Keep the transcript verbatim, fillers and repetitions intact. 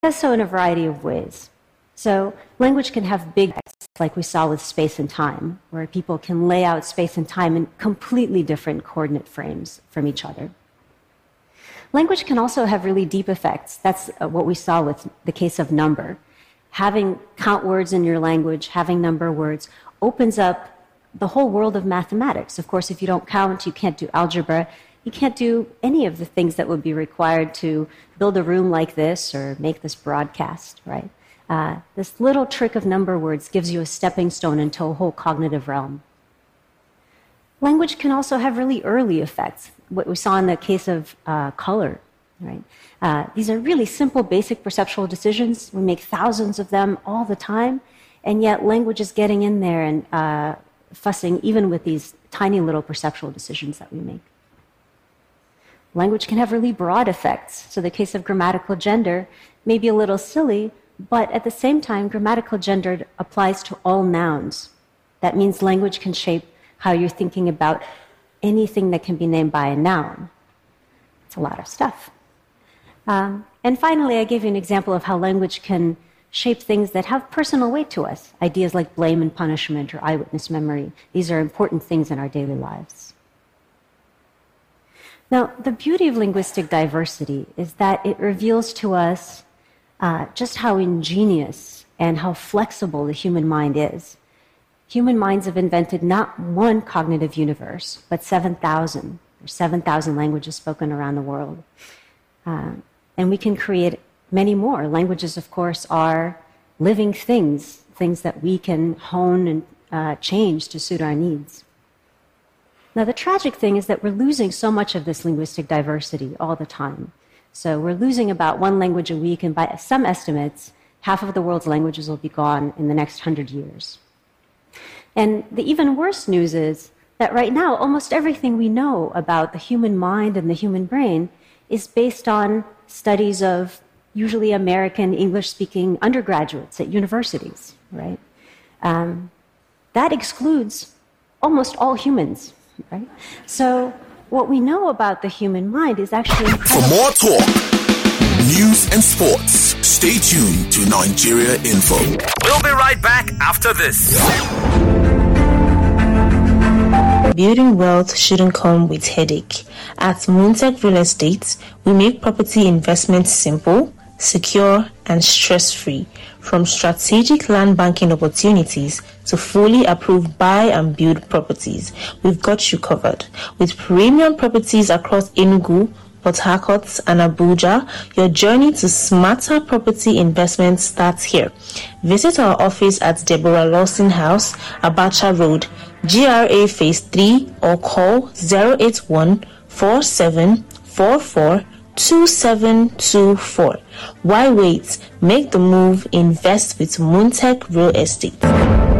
does so in a variety of ways. So language can have big effects, like we saw with space and time, where people can lay out space and time in completely different coordinate frames from each other. Language can also have really deep effects. That's what we saw with the case of number. Having count words in your language, having number words, opens up the whole world of mathematics. Of course, if you don't count, you can't do algebra. You can't do any of the things that would be required to build a room like this or make this broadcast, right? Uh, this little trick of number words gives you a stepping stone into a whole cognitive realm. Language can also have really early effects, what we saw in the case of uh, color, right? Uh, these are really simple, basic perceptual decisions. We make thousands of them all the time, and yet language is getting in there and uh, fussing even with these tiny little perceptual decisions that we make. Language can have really broad effects. So the case of grammatical gender may be a little silly, but at the same time, grammatical gender applies to all nouns. That means language can shape how you're thinking about anything that can be named by a noun. It's a lot of stuff. Um, and finally, I gave you an example of how language can shape things that have personal weight to us. Ideas like blame and punishment or eyewitness memory. These are important things in our daily lives. Now, the beauty of linguistic diversity is that it reveals to us uh, just how ingenious and how flexible the human mind is. Human minds have invented not one cognitive universe, but seven thousand, or seven thousand languages spoken around the world. Uh, and we can create many more. Languages, of course, are living things, things that we can hone and uh, change to suit our needs. Now, the tragic thing is that we're losing so much of this linguistic diversity all the time. So we're losing about one language a week, and by some estimates, half of the world's languages will be gone in the next hundred years. And the even worse news is that right now, almost everything we know about the human mind and the human brain is based on studies of usually American English-speaking undergraduates at universities, right? Um, that excludes almost all humans, right? So what we know about the human mind is actually incredible. For more talk, news and sports, stay tuned to Nigeria Info. We'll be right back after this. Building wealth shouldn't come with headache. At Moontech Real Estate, we make property investments simple, secure, and stress-free. From strategic land banking opportunities to fully approved buy and build properties, we've got you covered. With premium properties across Enugu, Port Harcourt, and Abuja, your journey to smarter property investment starts here. Visit our office at Deborah Lawson House, Abacha Road, G R A Phase three, or call zero eight one, four seven four four, two seven two four. Why wait? Make the move. Invest with Moontech Real Estate.